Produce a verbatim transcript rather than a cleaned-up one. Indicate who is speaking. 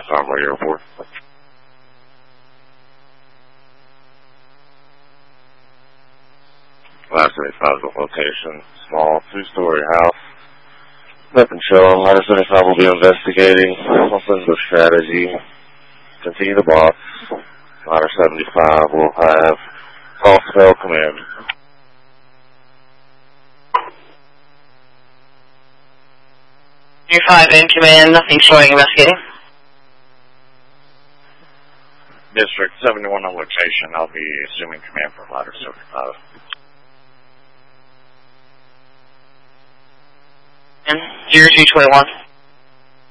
Speaker 1: Armory Airport. Ladder seventy-five location, small two-story house. Nothing showing. Ladder seventy-five will be investigating. Something's a strategy. Continue the box. Ladder seventy-five will have call spell command.
Speaker 2: Three five in command, nothing showing, investigating.
Speaker 1: District seventy-one on location. I'll be assuming command for Ladder seventy-five.
Speaker 2: zero two twenty-one.